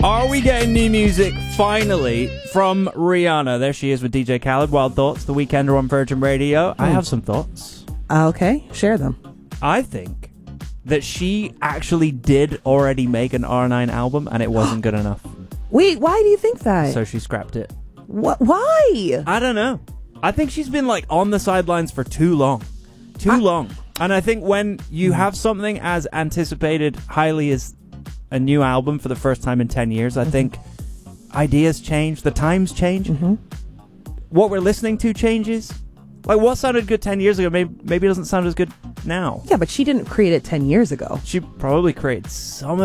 Are we getting new music finally from Rihanna? There she is with DJ Khaled. Wild Thoughts, The Weekender on Virgin Radio. I have some thoughts. Okay, share them. I think that she actually did already make an R9 album and it wasn't good enough. Wait, why do you think that? So she scrapped it. What? Why? I don't know. I think she's been like on the sidelines for too long. Too long. And I think when you have something as anticipated highly as a new album for the first time in 10 years, I think ideas change, the times change, what we're listening to changes. Like what sounded good 10 years ago maybe it doesn't sound as good now. Yeah, but she didn't create it 10 years ago. She probably created some